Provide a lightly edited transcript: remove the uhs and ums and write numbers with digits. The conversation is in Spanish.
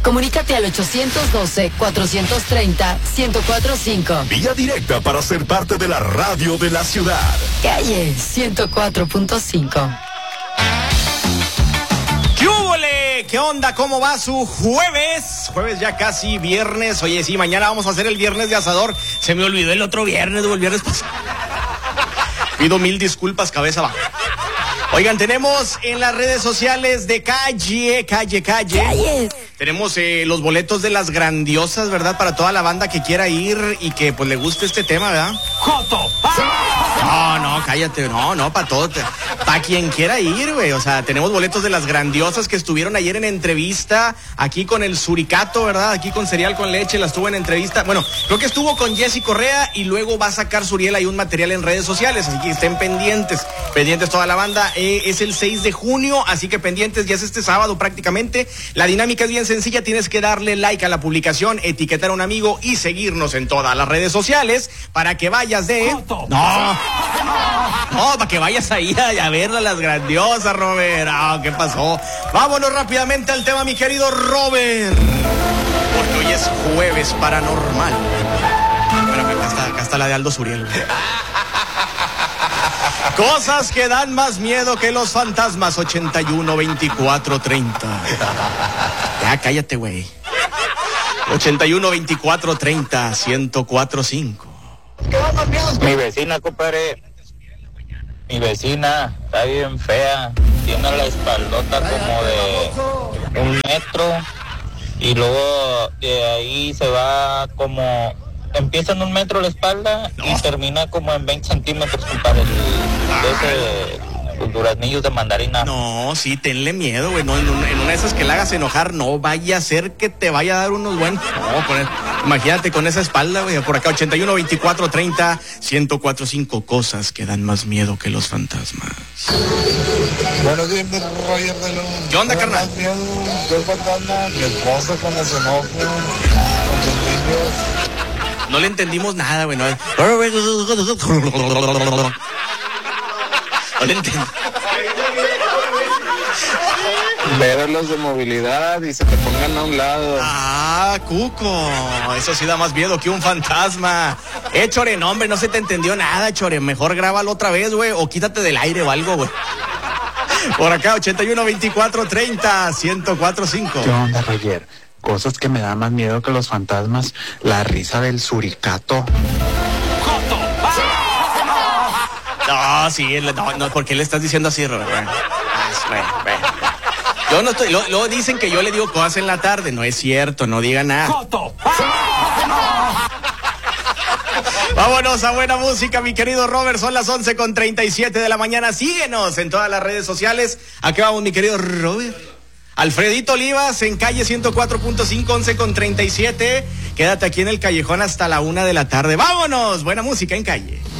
Comunícate al 812-430-1045. Vía directa para ser parte de la radio de la ciudad. Calle 104.5. ¿Qué húbole? ¿Qué onda? ¿Cómo va su jueves? Jueves ya casi viernes. Oye, sí, mañana vamos a hacer el viernes de asador. Se me olvidó el otro viernes, el viernes pasado. Pido 1000 disculpas, cabeza abajo. Oigan, tenemos en las redes sociales de Calle. Tenemos los boletos de las grandiosas, ¿verdad? Para toda la banda que quiera ir y que pues le guste este tema, ¿verdad? ¡Joto! No, cállate, no, para todo, para quien quiera ir, güey. O sea, tenemos boletos de las grandiosas que estuvieron ayer en entrevista aquí con el Suricato, ¿verdad? Aquí con Cereal con Leche, la estuvo en entrevista. Bueno, creo que estuvo con Jessy Correa y luego va a sacar Suriel ahí un material en redes sociales, así que estén pendientes toda la banda. Es el 6 de junio, así que pendientes, ya es este sábado prácticamente. La dinámica es bien sencilla, tienes que darle like a la publicación, etiquetar a un amigo y seguirnos en todas las redes sociales para que vayas No, para que vayas ahí a ver a las grandiosas, Robert. ¿Qué pasó? Vámonos rápidamente al tema, mi querido Robert. Porque hoy es jueves paranormal. Espérame, acá está la de Aldo Suriel. Cosas que dan más miedo que los fantasmas. 81-24-30. Ya, cállate, güey. 81-24-30-1045. Mi vecina, compadre. Mi vecina está bien fea. Tiene la espaldota como de 1 metro. Y luego de ahí se va como... Empieza en 1 metro la espalda y termina como en 20 centímetros, compadre. Los duraznillos de mandarina. No, sí, tenle miedo, güey. No, en una de esas que la hagas enojar, no vaya a ser que te vaya a dar unos buenos. No, imagínate con esa espalda, güey. Por acá, 81-24-30-1045. Cosas que dan más miedo que los fantasmas. Buenos días, Roger de Luz. ¿Qué onda, carnal? Más miedo que el fantasma, mi esposa cuando se enoja con sus niños. No le entendimos nada, güey. No le entiendo. Verlos de movilidad y se te pongan a un lado. Cuco. Eso sí da más miedo que un fantasma. Chore, no, hombre, no se te entendió nada, Chore. Mejor grábalo otra vez, güey. O quítate del aire o algo, güey. Por acá, 81-24-30-1045. ¿Qué onda, Roger? Cosas que me dan más miedo que los fantasmas. La risa del Suricato. No, sí, no, ¿por qué le estás diciendo así, Robert? Yo no estoy, luego dicen que yo le digo cosas en la tarde, no es cierto, no diga nada. Vámonos a buena música, mi querido Robert, son las 11:37 de la mañana, síguenos en todas las redes sociales, acá vamos, mi querido Robert. Alfredito Olivas en calle 104.5, 11:37, quédate aquí en el callejón hasta la 1 de la tarde, vámonos, buena música en calle.